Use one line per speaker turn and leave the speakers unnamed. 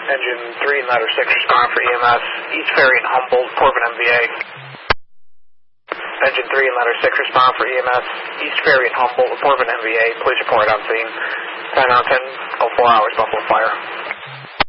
Engine 3 and ladder 6 respond for EMS. East Ferry and Humboldt, report of an MVA. Engine 3 and ladder 6 respond for EMS. East Ferry and Humboldt, report of an MVA. Please report on scene. 10 out of 10, 04 hours, Buffalo Fire.